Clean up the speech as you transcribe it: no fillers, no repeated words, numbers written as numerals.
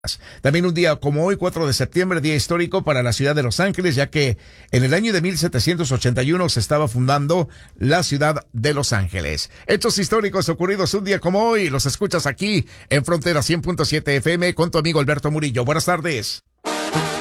También un día como hoy, 4 de septiembre, día histórico para la ciudad de Los Ángeles, ya que en el año de 1781 se estaba fundando la ciudad de Los Ángeles. Hechos históricos ocurridos un día como hoy, los escuchas aquí en Frontera 100.7 FM con tu amigo Alberto Murillo. Buenas tardes.